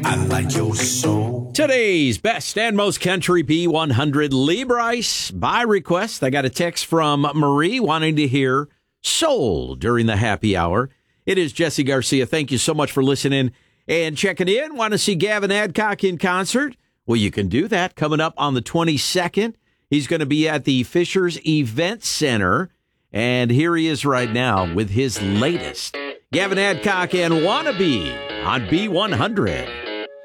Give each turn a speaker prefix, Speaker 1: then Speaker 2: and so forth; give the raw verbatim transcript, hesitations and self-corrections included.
Speaker 1: I like your soul.
Speaker 2: Today's best and most country B one hundred, Lee Brice. By request, I got a text from Marie wanting to hear Soul during the happy hour. It is Jesse Garcia. Thank you so much for listening and checking in. Want to see Gavin Adcock in concert? Well, you can do that coming up on the twenty-second. He's going to be at the Fishers Event Center. And here he is right now with his latest. Gavin Adcock and Wannabe on B one hundred.